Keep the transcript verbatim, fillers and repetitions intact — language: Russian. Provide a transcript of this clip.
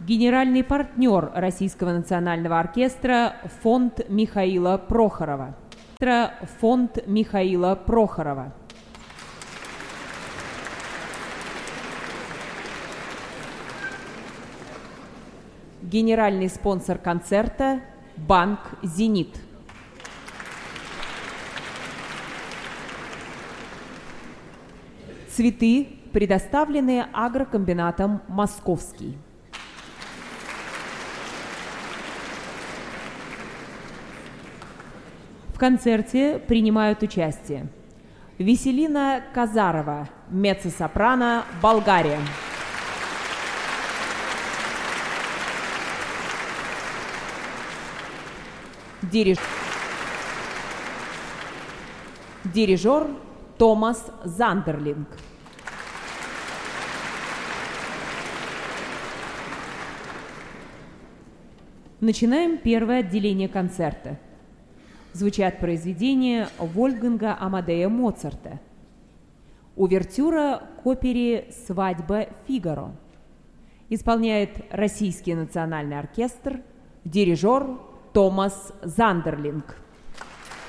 Генеральный партнер Российского национального оркестра фонд Михаила Прохорова. Фонд Михаила Прохорова. Генеральный спонсор концерта – Банк «Зенит». Цветы предоставлены агрокомбинатом «Московский». В концерте принимают участие Веселина Казарова, меццо-сопрано, Болгария. Дириж... Дирижер Томас Зандерлинг. Начинаем первое отделение концерта. Звучат произведения Вольфганга Амадея Моцарта. Увертюра к опере «Свадьба Фигаро». Исполняет Российский национальный оркестр, дирижер Томас Зандерлинг.